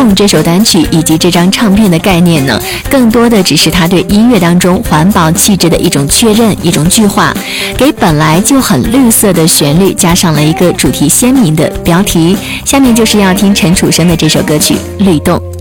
动》这首单曲以及这张唱片的概念呢，更多的只是他对音乐当中环保气质的一种确认，一种具化，给本来就很绿色的旋律加上了一个主题鲜明的标题。下面就是要听陈楚生的这首歌曲《律动》。